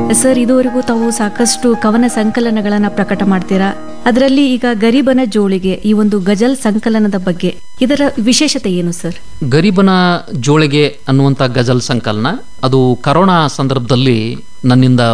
Sir, ಇದುವರೆಗೂ ತಾವು ಸಾಕಷ್ಟು ಕವನ ಸಂಕಲನಗಳನ್ನ ಪ್ರಕಟ ಮಾಡ್ತೀರಾ. ಅದರಲ್ಲಿ ಈಗ ಗರೀಬನ ಜೋಳಿಗೆ ಈ ಒಂದು ಗಜಲ್ ಸಂಕಲನದ ಬಗ್ಗೆ ಇದರ ವಿಶೇಷತೆ ಏನು ಸರ್? ಗರೀಬನ ಜೋಳಿಗೆ ಅನ್ನುವಂಥ ಗಜಲ್ ಸಂಕಲನ ಅದು ಕರೋನಾ ಸಂದರ್ಭದಲ್ಲಿ ನನ್ನಿಂದ